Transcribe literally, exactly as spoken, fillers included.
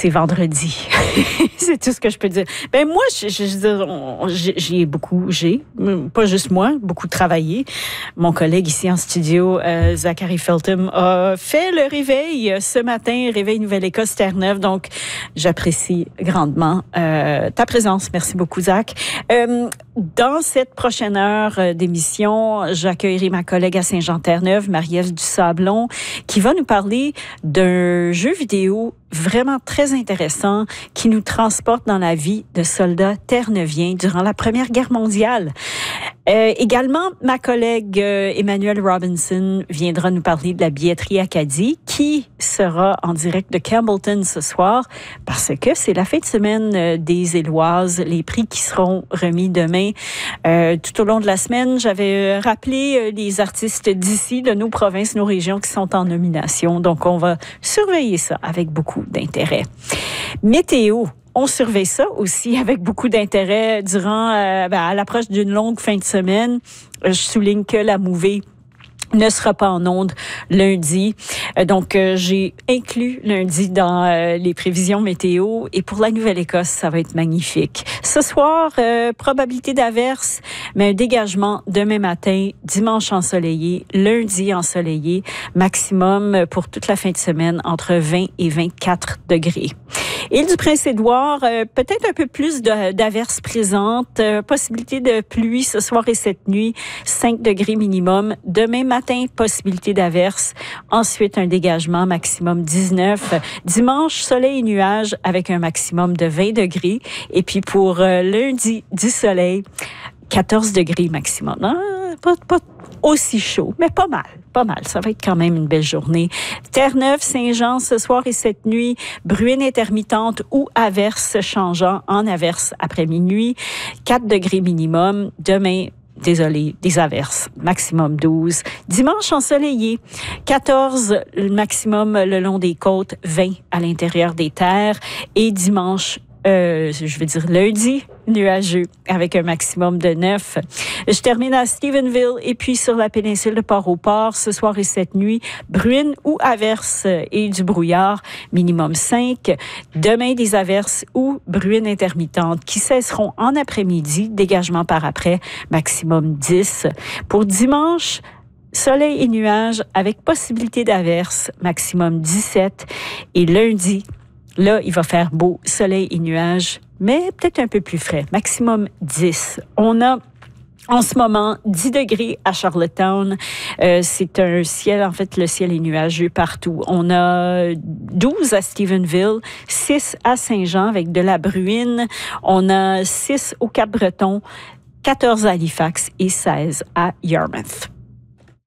c'est vendredi. C'est tout ce que je peux dire. Ben moi, je, je, je veux dire, on, j'ai, j'ai beaucoup, j'ai, pas juste moi, beaucoup travaillé. Mon collègue ici en studio, euh, Zachary Feltham, a fait le réveil ce matin, réveil Nouvelle-Écosse Terre-Neuve. Donc, j'apprécie grandement euh, ta présence. Merci beaucoup, Zach. Euh, dans cette prochaine heure d'émission, j'accueillerai ma collègue à Saint-Jean-Terre-Neuve, Marie-Ève Dusablon, qui va nous parler d'un jeu vidéo vraiment très intéressant qui nous transporte dans la vie de soldats terre-neuviens durant la Première Guerre mondiale. Euh, également, ma collègue euh, Emmanuelle Robinson viendra nous parler de la billetterie Acadie qui sera en direct de Campbellton ce soir parce que c'est la fin de semaine euh, des Éloises, les prix qui seront remis demain. Euh, tout au long de la semaine, j'avais rappelé euh, les artistes d'ici, de nos provinces, nos régions qui sont en nomination. Donc, on va surveiller ça avec beaucoup d'intérêt. Météo. On surveille ça aussi avec beaucoup d'intérêt durant, euh, ben, à l'approche d'une longue fin de semaine. Je souligne que la mouvée ne sera pas en onde lundi. Donc, euh, j'ai inclus lundi dans euh, les prévisions météo. Et pour la Nouvelle-Écosse, ça va être magnifique. Ce soir, euh, probabilité d'averse, mais un dégagement demain matin, dimanche ensoleillé, lundi ensoleillé, maximum pour toute la fin de semaine entre vingt et vingt-quatre degrés. Île du Prince-Édouard, euh, peut-être un peu plus de, d'averses présentes, euh, possibilité de pluie ce soir et cette nuit, cinq degrés minimum. Demain matin, possibilité d'averses. Ensuite, un dégagement maximum dix-neuf. Dimanche, soleil et nuages avec un maximum de vingt degrés. Et puis pour euh, lundi, du soleil, quatorze degrés maximum. Ah, pas, pas aussi chaud, mais pas mal. Pas mal. Ça va être quand même une belle journée. Terre-Neuve, Saint-Jean, ce soir et cette nuit, bruine intermittente ou averse changeant en averse après minuit. quatre degrés minimum. Demain, désolé, des averses. Maximum douze. Dimanche ensoleillé. quatorze maximum le long des côtes, vingt à l'intérieur des terres. Et dimanche, Euh, je veux dire lundi, nuageux, avec un maximum de neuf. Je termine à Stephenville et puis sur la péninsule de Port-au-Port, ce soir et cette nuit, bruine ou averse et du brouillard, minimum cinq. Demain, des averses ou bruines intermittentes qui cesseront en après-midi, dégagement par après, maximum dix. Pour dimanche, soleil et nuages avec possibilité d'averse, maximum dix-sept. Et lundi, là, il va faire beau, soleil et nuages, mais peut-être un peu plus frais, maximum dix. On a en ce moment dix degrés à Charlottetown. Euh, c'est un ciel, en fait, le ciel est nuageux partout. On a douze à Stephenville, six à Saint-Jean avec de la bruine. On a six au Cap-Breton, quatorze à Halifax et seize à Yarmouth.